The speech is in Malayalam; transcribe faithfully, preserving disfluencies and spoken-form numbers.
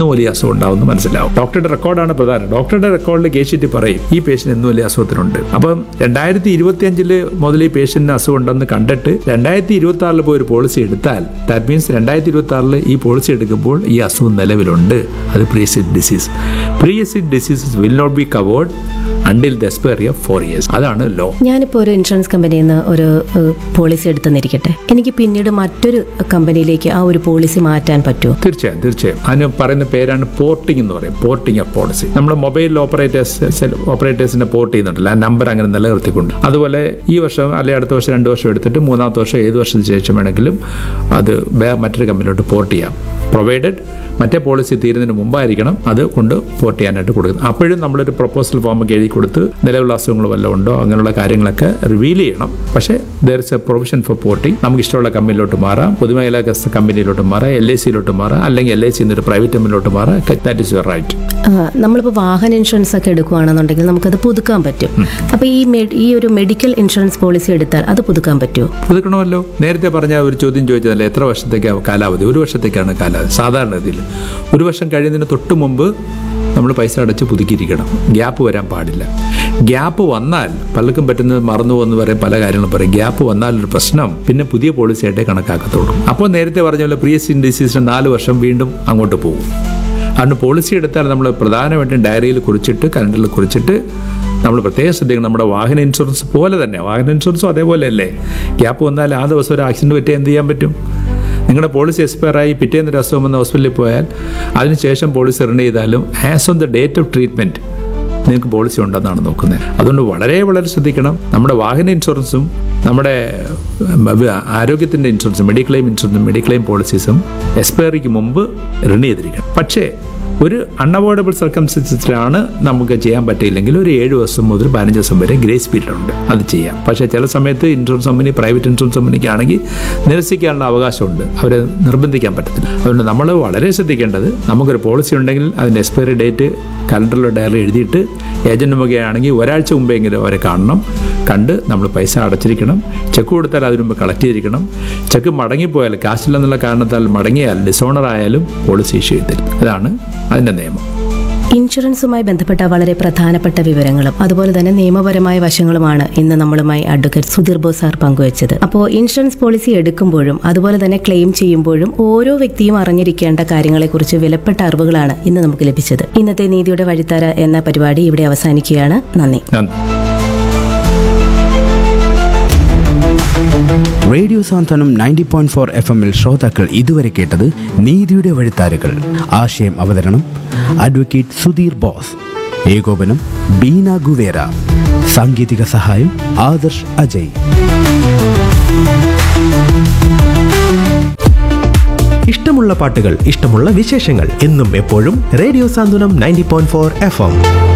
എന്നും വലിയ അസുഖം ഉണ്ടാവുമെന്ന് മനസ്സിലാവും. ഡോക്ടറുടെ റെക്കോർഡാണ് പ്രധാനം. ഡോക്ടറുടെ റെക്കോർഡിൽ കേസ് ഷീറ്റ് പറയും ഈ പേഷ്യന്റ് എന്നും വലിയ അസുഖത്തിനുണ്ട്. അപ്പം രണ്ടായിരത്തി ഇരുപത്തി അഞ്ചില് മുതൽ ഈ പേഷ്യന്റിന് അസുഖം ഉണ്ടെന്ന് കണ്ടിട്ട് രണ്ടായിരത്തി ഇരുപത്തി ആറിൽ പോയി ഒരു പോളിസി എടുത്താൽ ദാറ്റ് മീൻസ് രണ്ടായിരത്തി ഇരുപത്തി ആറിൽ ഈ പോളിസി എടുക്കുമ്പോൾ ഈ അസുഖം നിലവിലുണ്ട്. അത് pre exist disease. Pre exist diseases will not be covered until the expiry of four years. അതാണ് ലോ. ഞാനിപ്പോൾ ഒരു ഇൻഷുറൻസ് കമ്പനിയിൽ നിന്ന് ഒരു പോളിസി എടുത്തെന്നിരിക്കട്ടെ, എനിക്ക് പിന്നീട് മറ്റൊരു കമ്പനിയിലേക്ക് ആ ഒരു പോളിസി മാറ്റാൻ പറ്റുമോ? തീർച്ചയായും തീർച്ചയായും. അതിന് പറയുന്ന പേരാണ് പോർട്ടിംഗ് എന്ന് പറയും. Porting of policy. നമ്മൾ മൊബൈൽ ഓപ്പറേറ്റേഴ്സ് ഓപ്പറേറ്റേഴ്സിനെ പോർട്ട് ചെയ്യുന്നുണ്ടല്ലോ, ആ നമ്പർ അങ്ങനെ നിലനിർത്തിക്കൊണ്ട്. അതുപോലെ ഈ വർഷം അല്ലെങ്കിൽ അടുത്ത വർഷം രണ്ട് വർഷം എടുത്തിട്ട് മൂന്നാമത്തെ വർഷം ഏത് വർഷത്തിന് ശേഷം വേണമെങ്കിലും അത് മറ്റൊരു കമ്പനിയിലോട്ട് പോർട്ട് ചെയ്യാം. പ്രൊവൈഡഡ് മറ്റേ പോളിസി തീരുന്നതിന് മുമ്പായിരിക്കണം അത് കൊണ്ട് പോർട്ട് ചെയ്യാനായിട്ട് കൊടുക്കുന്നത്. അപ്പോഴും നമ്മളൊരു പ്രൊപ്പോസൽ ഫോമൊക്കെ എഴുതി കൊടുത്ത് നിലവിലുള്ള അസുഖങ്ങൾ വല്ലതും ഉണ്ടോ അങ്ങനെയുള്ള കാര്യങ്ങളൊക്കെ റിവീൽ ചെയ്യണം. പക്ഷേ there is A provision for porting. നമുക്ക് ഇഷ്ടമുള്ള കമ്പനിയിലോട്ട് മാറാം, പൊതുമേഖലാ കമ്പനിയിലോട്ട് മാറാം, എൽ ഐ സിയിലോട്ട് മാറാം, അല്ലെങ്കിൽ എൽ ഐ സിന്ന് ഒരു പ്രൈവറ്റ് കമ്പനിയിലോട്ട് മാറാം. That is your right. നമ്മളിപ്പോൾ വാഹന ഇൻഷുറൻസ് ഒക്കെ എടുക്കുകയാണെന്നുണ്ടെങ്കിൽ നമുക്കത് പുതുക്കാൻ പറ്റും. അപ്പോൾ ഈ ഈ ഒരു മെഡിക്കൽ ഇൻഷുറൻസ് പോളിസി എടുത്താൽ അത് പുതുക്കാൻ പറ്റുമോ? പുതുക്കണമല്ലോ. നേരത്തെ പറഞ്ഞ ഒരു ചോദ്യം ചോദിച്ചതല്ലേ, എത്ര വർഷത്തേക്കാണ് കാലാവധി? ഒരു വർഷത്തേക്കാണ് കാലാവധി സാധാരണഗതിയിൽ. ഒരു വർഷം കഴിയുന്നതിന് തൊട്ട് മുമ്പ് നമ്മൾ പൈസ അടച്ച് പുതുക്കിയിരിക്കണം. ഗ്യാപ്പ് വരാൻ പാടില്ല. ഗ്യാപ്പ് വന്നാൽ പലർക്കും പറ്റുന്നത് മറന്നു പോകുന്ന പറയും, പല കാര്യങ്ങളും പറയും. ഗ്യാപ്പ് വന്നാൽ ഒരു പ്രശ്നം, പിന്നെ പുതിയ പോളിസി ആയിട്ടേ കണക്കാക്കത്തുള്ളൂ. അപ്പോൾ നേരത്തെ പറഞ്ഞ പോലെ പ്രീ എക്സിസ്റ്റ് ഡിസീസിന് നാല് വർഷം വീണ്ടും അങ്ങോട്ട് പോകും. അതുകൊണ്ട് പോളിസി എടുത്താൽ നമ്മൾ പ്രധാനമായിട്ടും ഡയറിയിൽ കുറിച്ചിട്ട് കലണ്ടറിൽ കുറിച്ചിട്ട് നമ്മൾ പ്രത്യേകം ശ്രദ്ധിക്കണം. നമ്മുടെ വാഹന ഇൻഷുറൻസ് പോലെ തന്നെ വാഹന ഇൻഷുറൻസും അതേപോലെ അല്ലേ. ഗ്യാപ്പ് വന്നാൽ ആ ദിവസം ഒരു ആക്സിഡൻറ്റ് പറ്റിയാൽ എന്ത് ചെയ്യാൻ പറ്റും? നിങ്ങളുടെ പോളിസി എക്സ്പയർ ആയി പിറ്റേന്ന് ഒരു അസുഖം വന്ന് ഹോസ്പിറ്റലിൽ പോയാൽ അതിനുശേഷം പോളിസി റിന്യൂ ചെയ്താലും as on the date of treatment നിങ്ങൾക്ക് പോളിസി ഉണ്ടെന്നാണ് നോക്കുന്നത്. അതുകൊണ്ട് വളരെ വളരെ ശ്രദ്ധിക്കണം. നമ്മുടെ വാഹന ഇൻഷുറൻസും നമ്മുടെ ആരോഗ്യത്തിൻ്റെ ഇൻഷുറൻസും മെഡിക്ലെയിം ഇൻഷുറൻസും മെഡിക്ലെയിം പോളിസീസും എക്സ്പയറിക്ക് മുമ്പ് റിന്യൂ ചെയ്തിരിക്കണം. പക്ഷേ ഒരു അൺഅവോയ്ഡബിൾ സർക്കംസ്റ്റൻസിലാണ് നമുക്ക് ചെയ്യാൻ പറ്റിയില്ലെങ്കിൽ ഒരു ഏഴ് ദിവസം മുതൽ പതിനഞ്ച് ദിവസം വരെ ഗ്രേസ് പീരീഡ് ഉണ്ട്, അത് ചെയ്യാം. പക്ഷേ ചില സമയത്ത് ഇൻഷുറൻസ് കമ്പനി പ്രൈവറ്റ് ഇൻഷുറൻസ് കമ്പനിക്കാണെങ്കിൽ നിരസിക്കാനുള്ള അവകാശമുണ്ട്, അവരെ നിർബന്ധിക്കാൻ പറ്റത്തില്ല. അതുകൊണ്ട് നമ്മൾ വളരെ ശ്രദ്ധിക്കേണ്ടത്, നമുക്കൊരു പോളിസി ഉണ്ടെങ്കിൽ അതിൻ്റെ എക്സ്പയറി ഡേറ്റ് കലണ്ടറിലോ ഡയറി എഴുതിയിട്ട് ഏജന്റ് മുഖയാണെങ്കിൽ ഒരാഴ്ച മുമ്പെങ്കിലും അവരെ കാണണം. കണ്ട് നമ്മൾ പൈസ അടച്ചിരിക്കണം. ചെക്ക് കൊടുത്താൽ അതിന് മുമ്പ് കളക്ട് ചെയ്തിരിക്കണം. ചെക്ക് മടങ്ങിപ്പോയാൽ, കാശില്ലെന്നുള്ള കാരണത്താൽ മടങ്ങിയാൽ, ഡിസോണർ ആയാലും പോളിസി ഇഷ്യൂ ചെയ്തിരിക്കും. അതാണ് അതിൻ്റെ നിയമം. ഇൻഷുറൻസുമായി ബന്ധപ്പെട്ട വളരെ പ്രധാനപ്പെട്ട വിവരങ്ങളും അതുപോലെ തന്നെ നിയമപരമായ വശങ്ങളുമാണ് ഇന്ന് നമ്മളുമായി അഡ്വക്കേറ്റ് സുധീർ ബോസ് സാർ പങ്കുവച്ചത്. അപ്പോൾ ഇൻഷുറൻസ് പോളിസി എടുക്കുമ്പോഴും അതുപോലെ തന്നെ ക്ലെയിം ചെയ്യുമ്പോഴും ഓരോ വ്യക്തിയും അറിഞ്ഞിരിക്കേണ്ട കാര്യങ്ങളെക്കുറിച്ച് വിലപ്പെട്ട അറിവുകളാണ് ഇന്ന് നമുക്ക് ലഭിച്ചത്. ഇന്നത്തെ നീതിയുടെ വഴിത്താര എന്ന പരിപാടി ഇവിടെ അവസാനിക്കുകയാണ്. നന്ദി. റേഡിയോ സാന്ത്വനം നയൻറ്റി പോയിന്റ് ഫോർ എഫ് എമ്മിൽ ശ്രോതാക്കൾ ഇതുവരെ കേട്ടത് നീതിയുടെ വഴിത്താരകൾ. ആശയം അവതരണം അഡ്വക്കേറ്റ് സുധീർ ബോസ്. ഏകോപനം ബീന ഗുവേര. സാങ്കേതിക സഹായം ആദർശ് അജയ്. ഇഷ്ടമുള്ള പാട്ടുകൾ, ഇഷ്ടമുള്ള വിശേഷങ്ങൾ എന്നും എപ്പോഴും റേഡിയോ സാന്ത്വനം ninety point four F M.